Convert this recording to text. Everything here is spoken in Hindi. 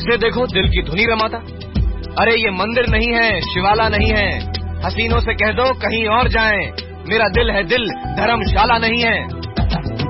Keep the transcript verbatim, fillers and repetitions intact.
इसे देखो, दिल की धुनी रमाता। अरे ये मंदिर नहीं है, शिवाला नहीं है, हसीनों से कह दो कहीं और जाएं, मेरा दिल है दिल, धर्मशाला नहीं है।